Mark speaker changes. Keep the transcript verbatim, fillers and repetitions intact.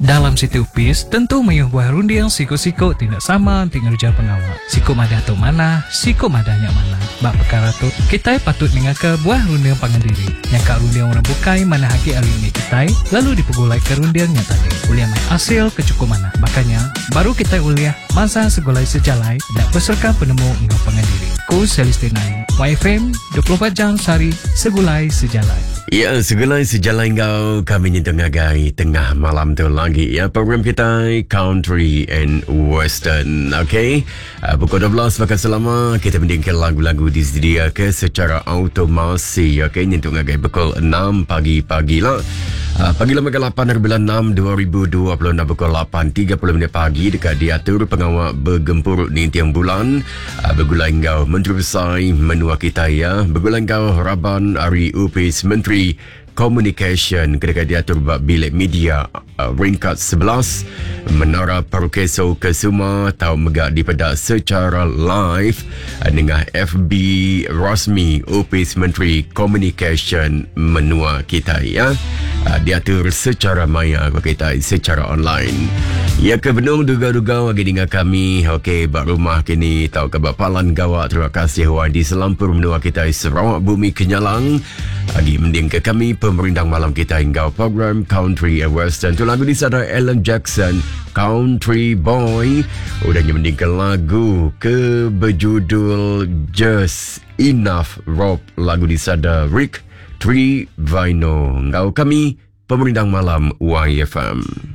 Speaker 1: Dalam Siti Upis, tentu mayuh buah rundiang siko-siko tidak sama tinggal kerja pengawal. Siko madah tu mana, siko madahnya mana. Bak perkara tu, kita patut mengaka buah rundiang pangandiri. Yang kak rundiang orang bukai mana haki ali ini kita, lalu dipugulai ke rundiangnya tadi. Uliah mai hasil kecukup mana. Makanya, baru kita uliah masa segolai sejalai dan peserta penemu ngau pangandiri. Ku Celestina, Y F M, dua puluh empat jam sehari, segulai sejalai.
Speaker 2: Ya, segala sejalan kau kami ni tengah gai tengah malam tu lagi ya program kita Country and Western. Okay, uh, pukul dua belas bakal selama kita mendingkan lagu-lagu disediakan secara automasi. Okay, ni tengah gai pukul enam pagi-pagi lah. Uh, pagi lama ke lapan bulan enam dua ribu dua puluh enam pukul lapan tiga puluh minit pagi dekat diatur pengawal bergempur ni tiang bulan uh, bergulai kau Menteri Besar menua kita ya bergulai kau Raban Ari Upis Menteri Communication ketika diatur bab bilik media uh, ringkat sebelas Menara Parokeso Kesuma tahu megak dipedak secara live uh, dengan F B rasmi Upis Menteri Communication menua kita ya uh, diatur secara maya kita secara online ya ke benung duga-duga lagi dengan kami okey bak rumah kini tahu ke bapalan gawak terima kasih wan di selampur menua kita Sarawak Bumi Kenyalang lagi mending ke kami pemerintah malam kita hingga program Country and Western tu lagu di sana Alan Jackson Country Boy udahnya mendingkan lagu ke berjudul Just Enough Rob lagu di sana Rick Trevino ngau kami pemerintah malam Y F M.